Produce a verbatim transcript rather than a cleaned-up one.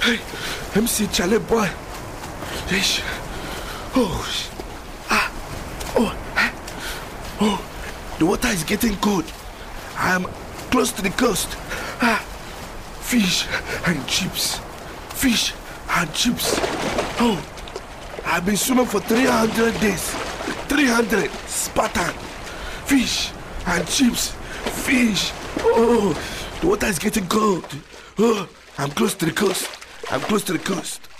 Hey, let me see, Charlie boy. Yes. Oh, ah, oh, oh, the water is getting cold. I am close to the coast. Ah, fish and chips, fish and chips. Oh, I've been swimming for three hundred days. three hundred Spartan. Fish and chips, fish. Oh, the water is getting cold. Oh, I'm close to the coast. I'm close to the coast.